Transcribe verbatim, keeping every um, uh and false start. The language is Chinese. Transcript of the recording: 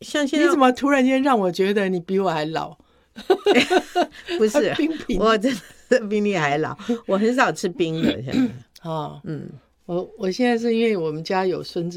像现在你怎么突然间让我觉得你比我还老？ 不是冰品我真的比你还老，我很少吃冰的现在。 哦， 嗯， 我我现在是因为我们家有孙子